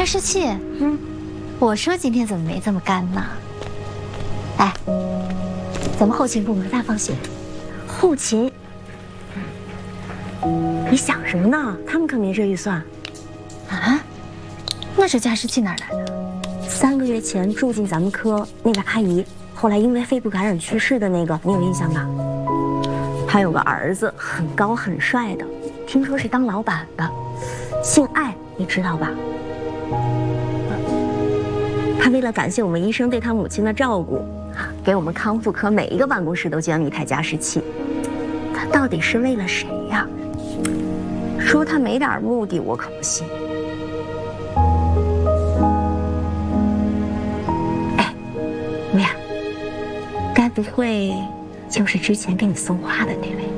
加湿器，我说今天怎么没这么干呢？哎，咱们后勤部门大放血， 后勤，你想什么呢？他们可没这预算。 啊？那这加湿器哪来的 ？3个月前住进咱们科那个阿姨，后来因为肺部感染去世的那个，你有印象吧？她有个儿子，很高很帅的，听说是当老板的，姓艾，你知道吧？他为了感谢我们医生对他母亲的照顾，给我们康复科每一个办公室都捐了一台加湿器。他到底是为了谁呀？说他没点目的，我可不信。哎，梅雅，该不会就是之前给你送花的那位？